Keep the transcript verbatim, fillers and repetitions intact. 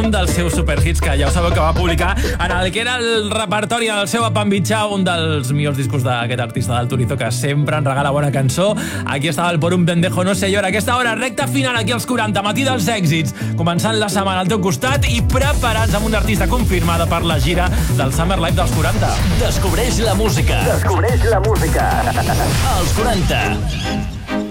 un dels seus superhits que ja ho sabeu que va publicar en el que era el repertori del seu Apambitxar, un dels millors discos d'aquest artista del Turizo que sempre ens regala bona cançó. Aquí estava el Por un pendejo no sé llora. Aquesta hora, recta final aquí als quaranta, matí dels èxits, començant la setmana al teu costat i preparats amb un artista confirmada per la gira del Summer Live dels quaranta. Descobreix la música. Descobreix la música. Als quaranta.